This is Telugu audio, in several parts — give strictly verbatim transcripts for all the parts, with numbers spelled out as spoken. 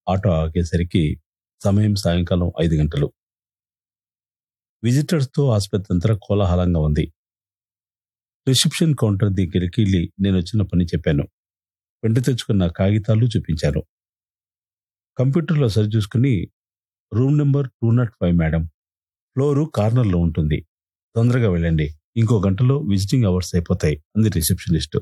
ఆటో ఆగేసరికి సమయం సాయంకాలం ఐదు గంటలు. విజిటర్స్తో ఆసుపత్రి అంతా కోలాహలంగా ఉంది. రిసెప్షన్ కౌంటర్ దగ్గరికి వెళ్ళి నేను వచ్చిన పని చెప్పాను. వెంట తెచ్చుకున్న కాగితాలు చూపించాను. కంప్యూటర్లో సరి చూసుకుని, room number two not five madam, floor కార్నర్లో ఉంటుంది, తొందరగా వెళ్ళండి, ఇంకో గంటలో విజిటింగ్ అవర్స్ అయిపోతాయి అంది రిసెప్షనిస్ట్.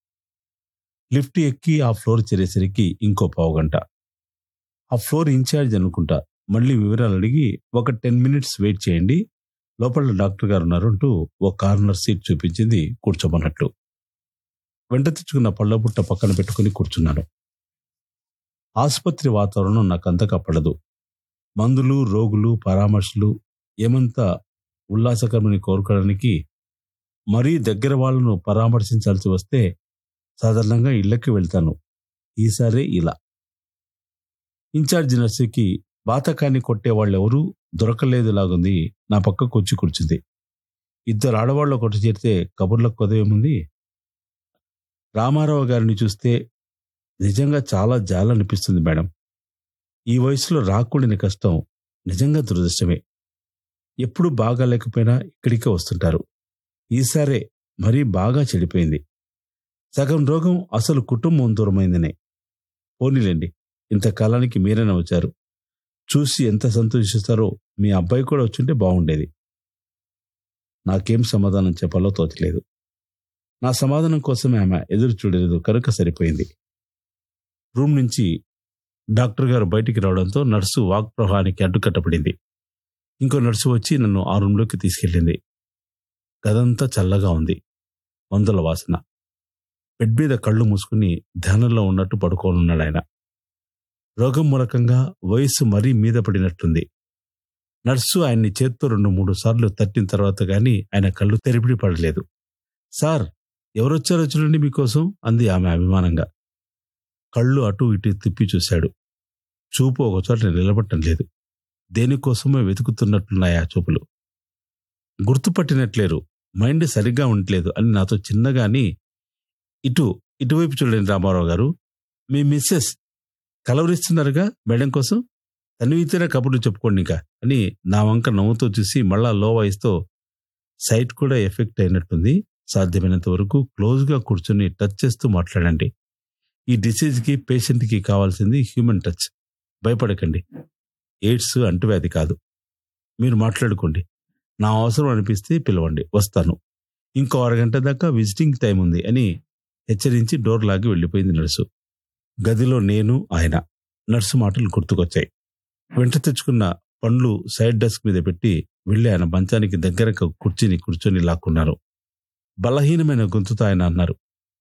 లిఫ్ట్ ఎక్కి ఆ ఫ్లోర్ చేరేసరికి ఇంకో పావు గంట. ఆ ఫ్లోర్ ఇన్ఛార్జ్ అనుకుంటా మళ్ళీ వివరాలు అడిగి, ఒక టెన్ మినిట్స్ వెయిట్ చేయండి, లోపల డాక్టర్ గారు ఉన్నారు అంటూ ఓ కార్నర్ సీట్ చూపించింది కూర్చోమన్నట్లు. వెంట తెచ్చుకున్న పళ్ళ బుట్ట పక్కన పెట్టుకుని కూర్చున్నాను. ఆసుపత్రి వాతావరణం నాకంతగా పడదు. మందులు, రోగులు, పరామర్శలు ఏమంతా ఉల్లాసకరమని కోరుకోవడానికి మరీ దగ్గర వాళ్ళను పరామర్శించాల్సి వస్తే సాధారణంగా ఇళ్లకి వెళ్తాను. ఈసారి ఇలా. ఇన్ఛార్జి నర్సుకి బాతకాన్ని కొట్టే వాళ్ళెవరూ దొరకలేదులాగుంది. నా పక్కకు వచ్చి కూర్చుంది. ఇద్దరు ఆడవాళ్ళు కొట్టు చేరితే కబుర్లకు కొదవేముంది. రామారావు గారిని చూస్తే నిజంగా చాలా జాలనిపిస్తుంది మేడం. ఈ వయసులో రాకూడని కష్టం నిజంగా దురదృష్టమే. ఎప్పుడు బాగా లేకపోయినా ఇక్కడికే వస్తుంటారు. ఈసారే మరీ బాగా చెడిపోయింది. సగం రోగం అసలు కుటుంబం దూరమైందనే. పోనీలేండి, ఇంతకాలానికి మీరైనా వచ్చారు. చూసి ఎంత సంతోషిస్తారో. మీ అబ్బాయి కూడా వచ్చుంటే బాగుండేది. నాకేం సమాధానం చెప్పాలో తోచలేదు. నా సమాధానం కోసమే ఆమె ఎదురు చూడలేదు కనుక సరిపోయింది. రూమ్ నుంచి డాక్టర్ గారు బయటికి రావడంతో నర్సు వాక్ ప్రవాహానికి అడ్డుకట్టబడింది. ఇంకో నర్సు వచ్చి నన్ను ఆ రూంలోకి తీసుకెళ్ళింది. గదంతా చల్లగా ఉంది. మందుల వాసన. బెడ్ మీద కళ్ళు మూసుకుని ధ్యానంలో ఉన్నట్టు పడుకోనున్నాడు ఆయన. రోగం మూలకంగా వయస్సు మరీ మీద పడినట్లుంది. నర్సు ఆయన్ని చేత్తో రెండు మూడు సార్లు తట్టిన తర్వాత గాని ఆయన కళ్ళు తెరిపిడి పడలేదు. సార్, ఎవరొచ్చారో చూడండి మీకోసం అంది ఆమె అభిమానంగా. కళ్ళు అటు ఇటు తిప్పి చూశాడు. చూపు ఒకచోట నిలబట్టం లేదు. దేనికోసమో వెతుకుతున్నట్లున్నాయి ఆ చూపులు. గుర్తుపట్టినట్లేరు. మైండ్ సరిగ్గా ఉండట్లేదు అని నాతో చిన్నగాని, ఇటు ఇటువైపు చూడండి రామారావు గారు, మీ మిస్సెస్ కలవరిస్తున్నారుగా మేడం కోసం, తనివితేనే కబుర్లు చెప్పుకోండి ఇంకా అని నా వంక నవ్వుతో చూసి మళ్ళా లో వాయిస్తో, సైట్ కూడా ఎఫెక్ట్ అయినట్టుంది, సాధ్యమైనంత వరకు క్లోజ్గా కూర్చొని టచ్ చేస్తూ మాట్లాడండి. ఈ డిసీజ్కి పేషెంట్కి కావాల్సింది హ్యూమన్ టచ్. భయపడకండి. ఎయిడ్స్ అంటువ్యాధి కాదు. మీరు మాట్లాడుకోండి. నా అవసరం అనిపిస్తే పిలవండి, వస్తాను. ఇంకో అరగంట దాకా విజిటింగ్ టైం ఉంది అని హెచ్చరించి డోర్ లాగి వెళ్ళిపోయింది నర్సు. గదిలో నేను, ఆయన. నర్సు మాటలు గుర్తుకొచ్చాయి. వెంట తెచ్చుకున్న పండ్లు సైడ్ డెస్క్ మీద పెట్టి వెళ్ళి ఆయన మంచానికి దగ్గరకు కుర్చీని కూర్చొని లాక్కున్నారు. బలహీనమైన గొంతుతో ఆయన అన్నారు,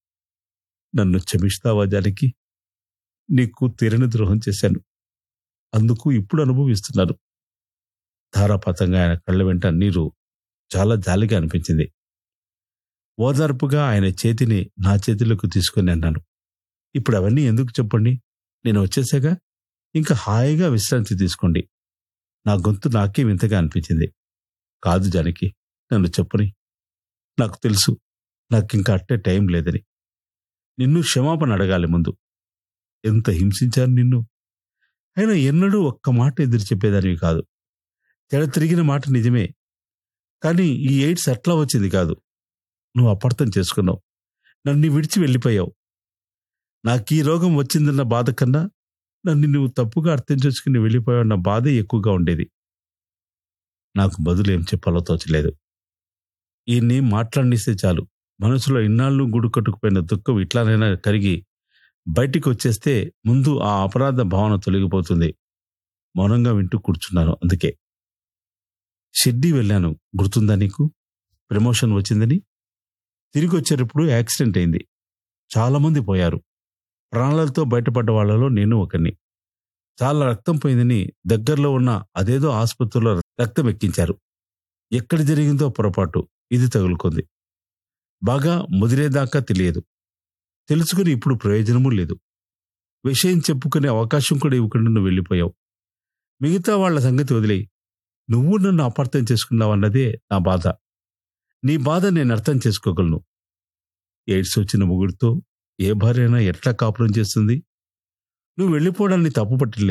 నన్ను క్షమిస్తావా జానకి? నీకు తీరని ద్రోహం చేశాను. అందుకు ఇప్పుడు అనుభవిస్తున్నాను. ధారాపాతంగా ఆయన కళ్ళ వెంట నీరు చాలా జాలిగా అనిపించింది. ఓదార్పుగా ఆయన చేతిని నా చేతిలోకి తీసుకుని అన్నాను, ఇప్పుడు అవన్నీ ఎందుకు చెప్పండి, నేను వచ్చేసాగా, ఇంకా హాయిగా విశ్రాంతి తీసుకోండి. నా గొంతు నాకే వింతగా అనిపించింది. కాదు జానకి, నన్ను చెప్పని. నాకు తెలుసు నాకింకా అట్టే టైం లేదని. నిన్ను క్షమాపణ అడగాలి ముందు. ఎంత హింసించాను నిన్ను. అయినా ఎన్నడూ ఒక్క మాట ఎదురు చెప్పేదానివి కాదు. తెడ తిరిగిన మాట నిజమే, కానీ ఈ ఎయిడ్స్ అట్లా వచ్చింది కాదు. నువ్వు అపార్థం చేసుకున్నావు. నన్ను విడిచి వెళ్ళిపోయావు. నాకు ఈ రోగం వచ్చిందన్న బాధ కన్నా నన్ను నువ్వు తప్పుగా అర్థం చేసుకుని వెళ్ళిపోయావన్న బాధే ఎక్కువగా ఉండేది. నాకు బదులు ఏం చెప్పాలో తోచలేదు. ఈయన్ని మాట్లాడిస్తే చాలు, మనసులో ఇన్నాళ్ళు గుడి కట్టుకుపోయిన దుఃఖం ఇట్లానైనా కరిగి బయటికి వచ్చేస్తే ముందు ఆ అపరాధ భావన తొలగిపోతుంది. మౌనంగా వింటూ కూర్చున్నాను. అందుకే షిర్డీ వెళ్ళాను, గుర్తుందా నీకు? ప్రమోషన్ వచ్చిందని. తిరిగి వచ్చేటప్పుడు యాక్సిడెంట్ అయింది. చాలామంది పోయారు. ప్రాణాలతో బయటపడ్డ వాళ్లలో నేను ఒకరిని. చాలా రక్తం పోయిందని దగ్గరలో ఉన్న అదేదో ఆసుపత్రిలో రక్తం ఎక్కించారు. ఎక్కడ జరిగిందో పొరపాటు ఇది తగులుకుంది. బాగా ముదిరేదాకా తెలియదు. తెలుసుకుని ఇప్పుడు ప్రయోజనమూ లేదు. విషయం చెప్పుకునే అవకాశం కూడా ఇవ్వకుండా నువ్వు వెళ్ళిపోయావు. మిగతా వాళ్ల సంగతి వదిలేయి. నువ్వు నన్ను అపార్థం చేసుకున్నావన్నదే నా బాధ. నీ బాధ నేను అర్థం చేసుకోగలను. ఎయిడ్స్ వచ్చిన మొగుడితో ఏ భార్య అయినా ఎట్లా కాపురం చేస్తుంది? నువ్వు వెళ్ళిపోవడాన్ని తప్పు పట్టలేదు.